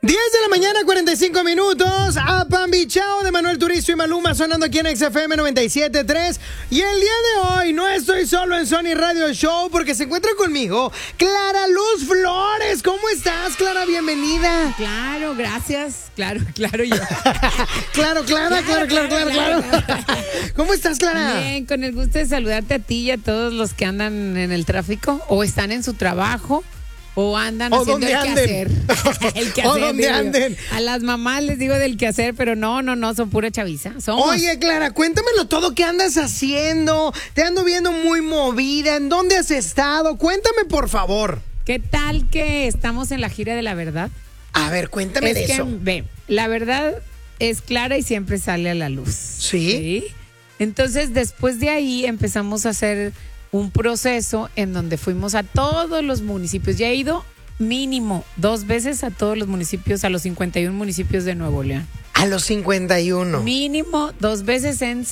10 de la mañana, 45 minutos. Apambichao de Manuel Turizo y Maluma sonando aquí en XFM 97.3. Y el día de hoy no estoy solo en Sony Radio Show porque se encuentra conmigo Clara Luz Flores. ¿Cómo estás, Clara? Bienvenida. Claro, gracias. Claro, yo. Claro. ¿Cómo estás, Clara? Bien, con el gusto de saludarte a ti y a todos los que andan en el tráfico o están en su trabajo. O andan haciendo el quehacer. El quehacer. O donde anden. A las mamás les digo del quehacer, pero no, son pura chaviza. Oye, Clara, cuéntamelo todo. ¿Qué andas haciendo? Te ando viendo muy movida. ¿En dónde has estado? Cuéntame, por favor. ¿Qué tal que estamos en la gira de la verdad? A ver, cuéntame de eso. Ve, la verdad es clara y siempre sale a la luz. ¿Sí? Entonces, después de ahí empezamos a hacer un proceso en donde fuimos a todos los municipios. Ya he ido mínimo 2 veces a todos los municipios, a los 51 municipios de Nuevo León. A los 51. Mínimo 2 veces en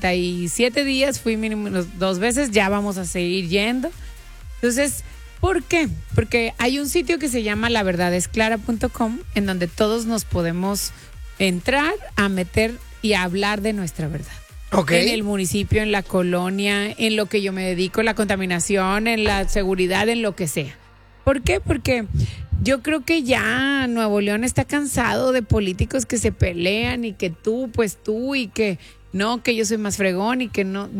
77 días, fui mínimo 2 veces, ya vamos a seguir yendo. Entonces, ¿por qué? Porque hay un sitio que se llama laverdadesclara.com en donde todos nos podemos entrar, a meter y a hablar de nuestra verdad. Okay. En el municipio, en la colonia, en lo que yo me dedico, en la contaminación, en la seguridad, en lo que sea. ¿Por qué? Porque yo creo que ya Nuevo León está cansado de políticos que se pelean y que tú y que no, que yo soy más fregón y que no,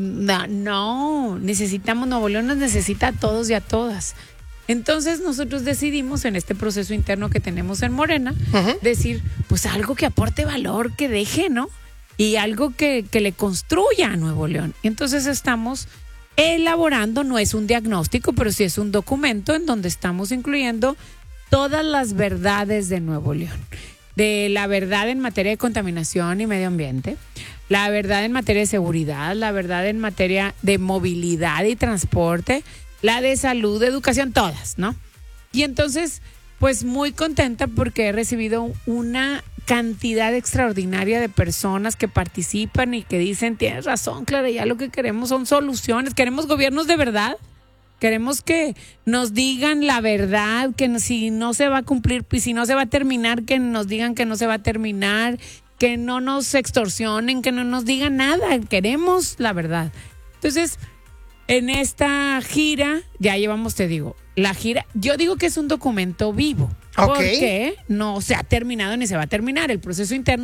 necesitamos, Nuevo León nos necesita a todos y a todas. Entonces nosotros decidimos en este proceso interno que tenemos en Morena, decir, pues algo que aporte valor, que deje, ¿no? Y algo que le construya a Nuevo León. Entonces estamos elaborando, no es un diagnóstico, pero sí es un documento en donde estamos incluyendo todas las verdades de Nuevo León. De la verdad en materia de contaminación y medio ambiente, la verdad en materia de seguridad, la verdad en materia de movilidad y transporte, la de salud, educación, todas, ¿no? Y entonces, pues muy contenta porque he recibido una cantidad extraordinaria de personas que participan y que dicen, tienes razón, Clara, ya lo que queremos son soluciones, queremos gobiernos de verdad, queremos que nos digan la verdad, que si no se va a cumplir, y si no se va a terminar, que nos digan que no se va a terminar, que no nos extorsionen, que no nos digan nada, queremos la verdad. Entonces, en esta gira, ya llevamos, te digo, la gira, yo digo que es un documento vivo, porque no se ha terminado ni se va a terminar el proceso interno.